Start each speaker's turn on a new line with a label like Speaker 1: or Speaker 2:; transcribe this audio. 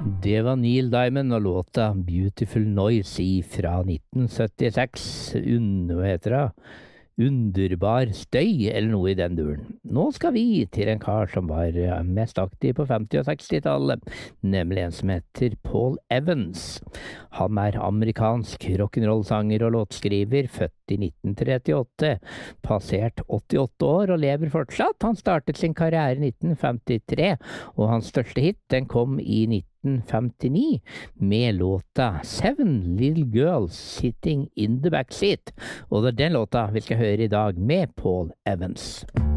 Speaker 1: Det var Neil Diamond og låta Beautiful Noise fra 1976. Hva heter det? Underbar støy, eller noe i den duren. Nå skal vi til en kar som var mest aktiv på 50- og 60-tallet, nemlig en som heter Paul Evans. Han er amerikansk rock'n'roll-sanger og låtskriver, født i 1938, passert 88 år og lever fortsatt. Han startet sin karriere i 1953, og hans største hit den kom i 1959 med låta Seven Little Girls Sitting in the Backseat. Og det er den låta vi skal høre i dag med Paul Evans.